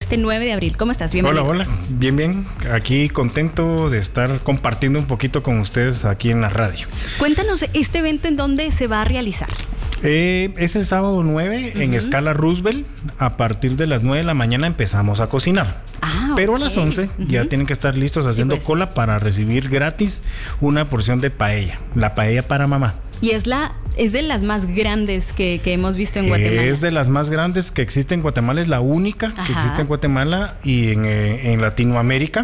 este 9 de abril. ¿Cómo estás? Bienvenido. Hola, bien. Aquí contento de estar compartiendo un poquito con ustedes aquí en la radio. Cuéntanos este evento en dónde se va a realizar. Es el sábado 9 en Escala Roosevelt. A partir de las 9 de la mañana empezamos a cocinar. Pero a las 11 ya tienen que estar listos haciendo cola para recibir gratis una porción de paella. La paella para mamá. Y es de las más grandes que hemos visto en Guatemala. Es de las más grandes que existe en Guatemala. Es la única que existe en Guatemala y en Latinoamérica.